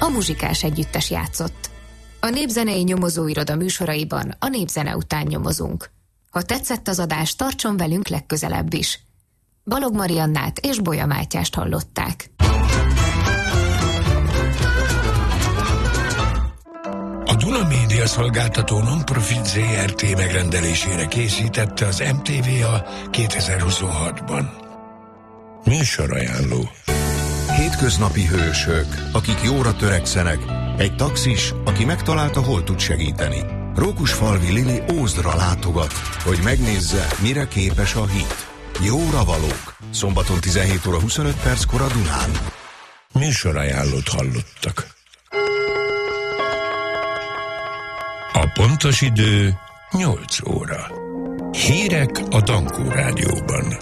a Muzsikás Együttes játszott. A Népzenei Nyomozóiroda műsoraiban a népzene után nyomozunk. Ha tetszett az adás, tartson velünk legközelebb is. Balog Mariannát és Bolya Mátyást hallották. A Duna Média szolgáltató non-profit ZRT megrendelésére készítette az MTVA 2026-ban. Műsorajánló. Hétköznapi hősök, akik jóra törekszenek, egy taxis, aki megtalálta, hol tud segíteni. Rókusfalvi Lili Ózdra látogat, hogy megnézze, mire képes a hit. Jóra valók. Szombaton 17 óra 25 perckor a Dunán. Műsorajánlót hallottak. A pontos idő 8 óra. Hírek a Dankó Rádióban.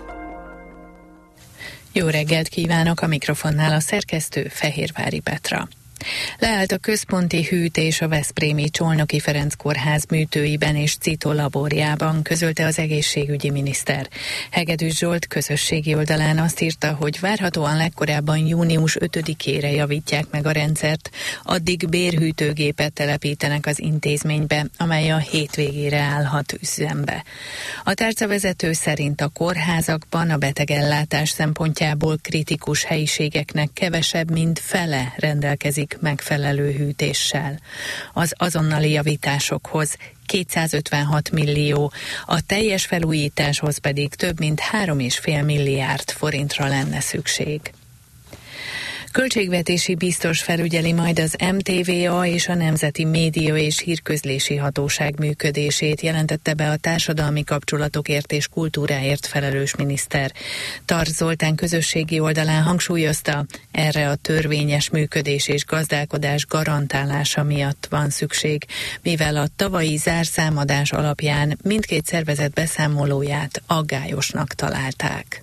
Jó reggelt kívánok, a mikrofonnál a szerkesztő Fehérvári Petra. Leállt a központi hűtés a veszprémi Csolnoki Ferenc Kórház műtőiben és citolaborjában, közölte az egészségügyi miniszter. Hegedűs Zsolt közösségi oldalán azt írta, hogy várhatóan legkorábban június 5-ére javítják meg a rendszert, addig bérhűtőgépet telepítenek az intézménybe, amely a hétvégére állhat üzembe. A tárcavezető szerint a kórházakban a betegellátás szempontjából kritikus helyiségeknek kevesebb, mint fele rendelkezik megfelelő hűtéssel. Az azonnali javításokhoz 256 millió, a teljes felújításhoz pedig több mint 3,5 milliárd forintra lenne szükség. Költségvetési biztos felügyeli majd az MTVA és a Nemzeti Média és Hírközlési Hatóság működését, jelentette be a társadalmi kapcsolatokért és kultúráért felelős miniszter. Tarts Zoltán közösségi oldalán hangsúlyozta, erre a törvényes működés és gazdálkodás garantálása miatt van szükség, mivel a tavalyi zárszámadás alapján mindkét szervezet beszámolóját aggályosnak találták.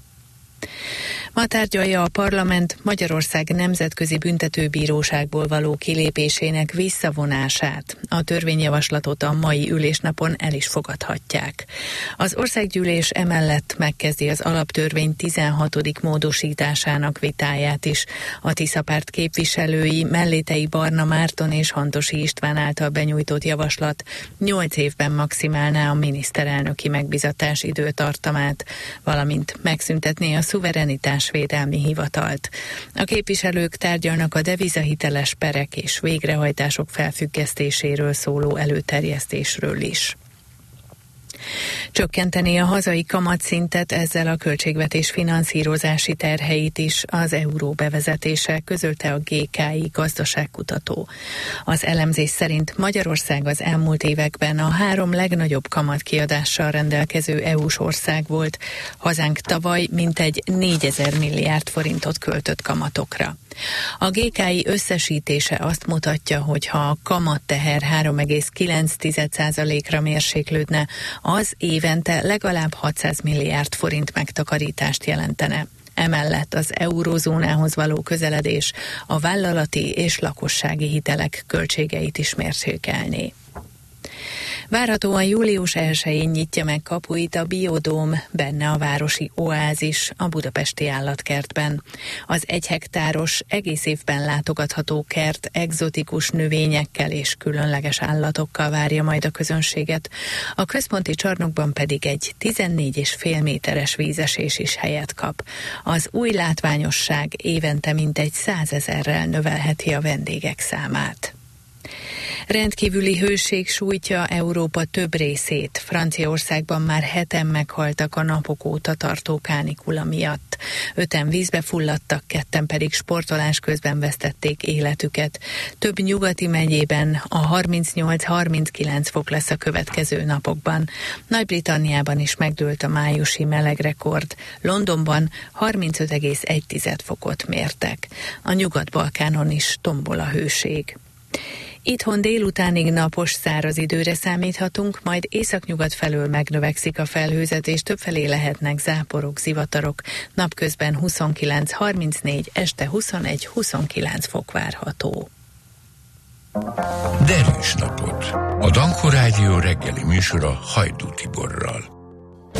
Ma tárgyalja a parlament Magyarország Nemzetközi Büntetőbíróságból való kilépésének visszavonását. A törvényjavaslatot a mai ülésnapon el is fogadhatják. Az országgyűlés emellett megkezdi az alaptörvény 16. módosításának vitáját is. A Tisza Párt képviselői Mellétei Barna Márton és Hantosi István által benyújtott javaslat 8 évben maximálná a miniszterelnöki megbizatás időtartamát, valamint megszüntetné a szuverenitásvédelmi hivatalt. A képviselők tárgyalnak a devizahiteles perek és végrehajtások felfüggesztéséről szóló előterjesztésről is. Csökkenteni a hazai kamatszintet, ezzel a költségvetés finanszírozási terheit is az euró bevezetése, közölte a GKI gazdaságkutató. Az elemzés szerint Magyarország az elmúlt években a 3 legnagyobb kamatkiadással rendelkező EU-s ország volt. Hazánk tavaly mintegy 4000 milliárd forintot költött kamatokra. A GKI összesítése azt mutatja, hogy ha a kamatteher 3,9%-ra mérséklődne, az évente legalább 600 milliárd forint megtakarítást jelentene. Emellett az eurózónához való közeledés a vállalati és lakossági hitelek költségeit is mérsékelné. Várhatóan július 1-én nyitja meg kapuit a Biodóm, benne a városi oázis a budapesti állatkertben. Az 1 hektáros, egész évben látogatható kert egzotikus növényekkel és különleges állatokkal várja majd a közönséget. A központi csarnokban pedig egy 14,5 méteres vízesés is helyet kap. Az új látványosság évente mintegy 100 000-rel növelheti a vendégek számát. Rendkívüli hőség sújtja Európa több részét. Franciaországban már 7-en meghaltak a napok óta tartó kánikula miatt. 5-en vízbe fulladtak, 2-en pedig sportolás közben vesztették életüket. Több nyugati megyében a 38-39 fok lesz a következő napokban. Nagy-Britanniában is megdőlt a májusi melegrekord. Londonban 35,1 fokot mértek. A Nyugat-Balkánon is tombol a hőség. Itthon délutánig napos, száraz időre számíthatunk, majd északnyugat felől megnövekszik a felhőzet, és többfelé lehetnek záporok, zivatarok. Napközben 29-34, este 21-29 fok várható. Derűs napot! A Dankó Rádió reggeli műsora Hajdú Tiborral.